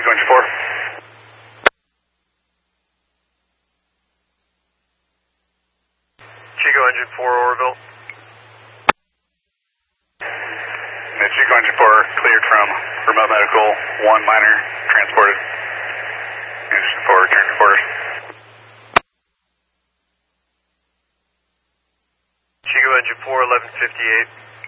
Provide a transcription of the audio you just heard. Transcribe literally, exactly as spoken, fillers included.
Chico Engine four. Chico Engine four, Orville. Yeah, Chico Engine four cleared from remote medical, one minor transported. Engine four, return to quarters. Chico Engine four, eleven fifty-eight.